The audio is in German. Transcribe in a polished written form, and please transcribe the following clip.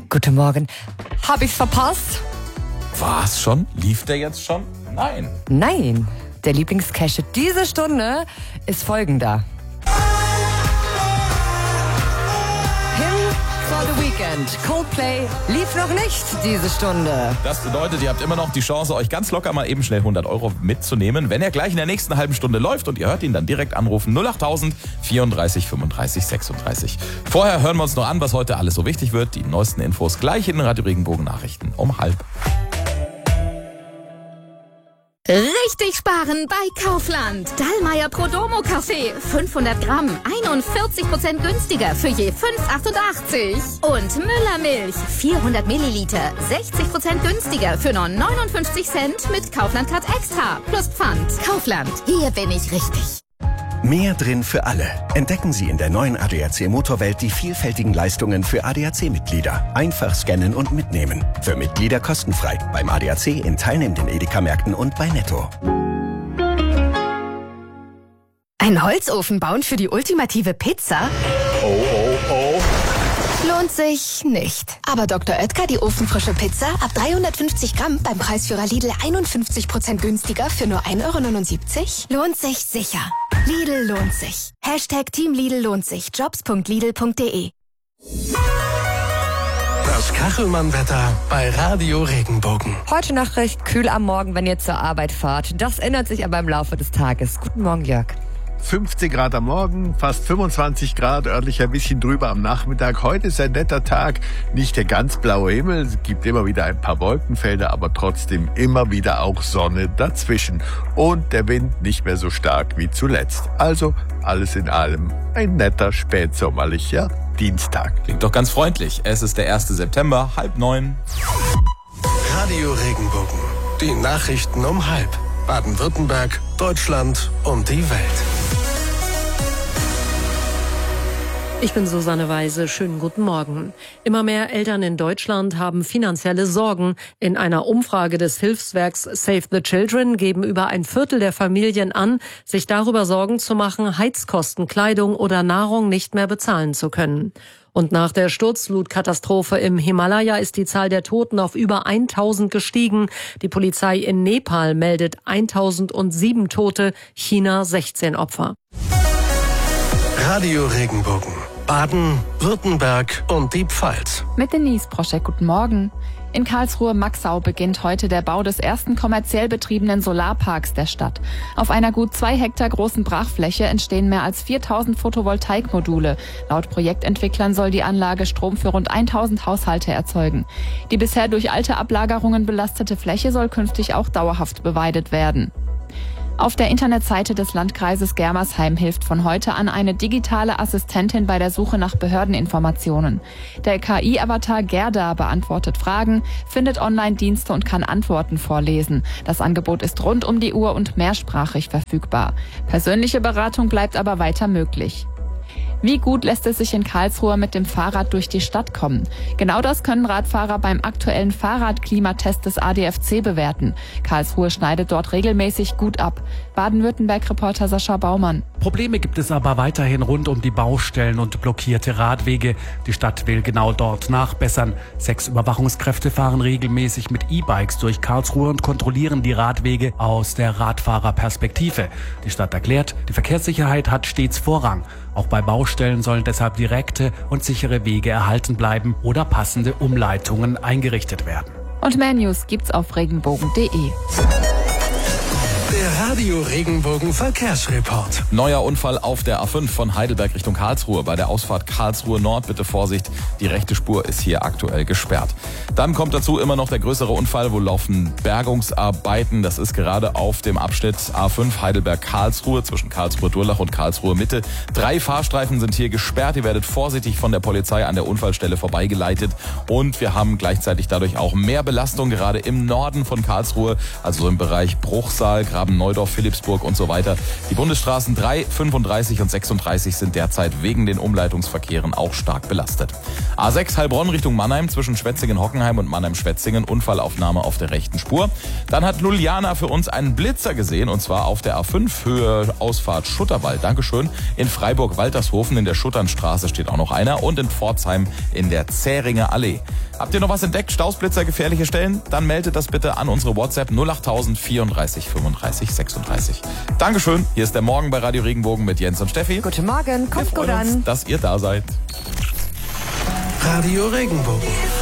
Guten Morgen. Hab ich's verpasst? War's schon? Lief der jetzt schon? Nein. Nein. Der Lieblingscache diese Stunde ist folgender. Hymn for the Weekend. Coldplay lief noch nicht diese Stunde. Das bedeutet, ihr habt immer noch die Chance, euch ganz locker mal eben schnell 100 € mitzunehmen. Wenn er gleich in der nächsten halben Stunde läuft und ihr hört ihn, dann direkt anrufen 08000 34 35 36. Vorher hören wir uns noch an, was heute alles so wichtig wird. Die neuesten Infos gleich in den Radio Regenbogen Nachrichten um 12:30. Richtig sparen bei Kaufland. Dallmayr Prodomo Kaffee. 500 Gramm. 41% günstiger für je 5,88. Und Müllermilch. 400 Milliliter. 60% günstiger für nur 59 Cent mit Kaufland Card Extra. Plus Pfand. Kaufland. Hier bin ich richtig. Mehr drin für alle. Entdecken Sie in der neuen ADAC Motorwelt die vielfältigen Leistungen für ADAC-Mitglieder. Einfach scannen und mitnehmen. Für Mitglieder kostenfrei. Beim ADAC in teilnehmenden Edeka-Märkten und bei Netto. Ein Holzofen bauen für die ultimative Pizza? Oh. Lohnt sich nicht. Aber Dr. Oetker, die ofenfrische Pizza, ab 350 Gramm beim Preisführer Lidl 51% günstiger für nur 1,79 €? Lohnt sich sicher. Lidl lohnt sich. Team Lidl lohnt sich. Jobs.lidl.de. Das Kachelmann-Wetter bei Radio Regenbogen. Heute Nacht recht kühl am Morgen, wenn ihr zur Arbeit fahrt. Das ändert sich aber im Laufe des Tages. Guten Morgen, Jörg. 15 Grad am Morgen, fast 25 Grad, örtlich ein bisschen drüber am Nachmittag. Heute ist ein netter Tag, nicht der ganz blaue Himmel, es gibt immer wieder ein paar Wolkenfelder, aber trotzdem immer wieder auch Sonne dazwischen. Und der Wind nicht mehr so stark wie zuletzt. Also alles in allem ein netter spätsommerlicher Dienstag. Klingt doch ganz freundlich. Es ist der 1. September, 8:30. Radio Regenbogen. Die Nachrichten um 12:30. Baden-Württemberg, Deutschland und die Welt. Ich bin Susanne Weise. Schönen guten Morgen. Immer mehr Eltern in Deutschland haben finanzielle Sorgen. In einer Umfrage des Hilfswerks Save the Children geben über ein Viertel der Familien an, sich darüber Sorgen zu machen, Heizkosten, Kleidung oder Nahrung nicht mehr bezahlen zu können. Und nach der Sturzflutkatastrophe im Himalaya ist die Zahl der Toten auf über 1000 gestiegen. Die Polizei in Nepal meldet 1007 Tote, China 16 Opfer. Radio Regenbogen. Baden, Württemberg und die Pfalz. Mit Denise Proschek, guten Morgen. In Karlsruhe-Maxau beginnt heute der Bau des ersten kommerziell betriebenen Solarparks der Stadt. Auf einer gut 2 Hektar großen Brachfläche entstehen mehr als 4000 Photovoltaikmodule. Laut Projektentwicklern soll die Anlage Strom für rund 1000 Haushalte erzeugen. Die bisher durch alte Ablagerungen belastete Fläche soll künftig auch dauerhaft beweidet werden. Auf der Internetseite des Landkreises Germersheim hilft von heute an eine digitale Assistentin bei der Suche nach Behördeninformationen. Der KI-Avatar Gerda beantwortet Fragen, findet Online-Dienste und kann Antworten vorlesen. Das Angebot ist rund um die Uhr und mehrsprachig verfügbar. Persönliche Beratung bleibt aber weiter möglich. Wie gut lässt es sich in Karlsruhe mit dem Fahrrad durch die Stadt kommen? Genau das können Radfahrer beim aktuellen Fahrradklimatest des ADFC bewerten. Karlsruhe schneidet dort regelmäßig gut ab. Baden-Württemberg-Reporter Sascha Baumann. Probleme gibt es aber weiterhin rund um die Baustellen und blockierte Radwege. Die Stadt will genau dort nachbessern. 6 Überwachungskräfte fahren regelmäßig mit E-Bikes durch Karlsruhe und kontrollieren die Radwege aus der Radfahrerperspektive. Die Stadt erklärt, die Verkehrssicherheit hat stets Vorrang. Auch bei Baustellen sollen deshalb direkte und sichere Wege erhalten bleiben oder passende Umleitungen eingerichtet werden. Und mehr News gibt's auf regenbogen.de. Der Radio Regenbogen Verkehrsreport. Neuer Unfall auf der A5 von Heidelberg Richtung Karlsruhe. Bei der Ausfahrt Karlsruhe Nord bitte Vorsicht, die rechte Spur ist hier aktuell gesperrt. Dann kommt dazu immer noch der größere Unfall, wo laufen Bergungsarbeiten. Das ist gerade auf dem Abschnitt A5 Heidelberg-Karlsruhe zwischen Karlsruhe-Durlach und Karlsruhe-Mitte. 3 Fahrstreifen sind hier gesperrt. Ihr werdet vorsichtig von der Polizei an der Unfallstelle vorbeigeleitet. Und wir haben gleichzeitig dadurch auch mehr Belastung, gerade im Norden von Karlsruhe, also im Bereich Bruchsal, Graben Neudorf, Philippsburg und so weiter. Die Bundesstraßen 3, 35 und 36 sind derzeit wegen den Umleitungsverkehren auch stark belastet. A6 Heilbronn Richtung Mannheim zwischen Schwetzingen-Hockenheim und Mannheim-Schwetzingen. Unfallaufnahme auf der rechten Spur. Dann hat Luliana für uns einen Blitzer gesehen und zwar auf der A5 Höhe Ausfahrt Schutterwald. Dankeschön. In Freiburg-Waltershofen in der Schutternstraße steht auch noch einer und in Pforzheim in der Zähringer Allee. Habt ihr noch was entdeckt? Stausblitzer, gefährliche Stellen? Dann meldet das bitte an unsere WhatsApp 08000 34 35 36. Dankeschön. Hier ist der Morgen bei Radio Regenbogen mit Jens und Steffi. Guten Morgen, kommt gut Wir freuen uns, an. dass ihr da seid. Radio Regenbogen.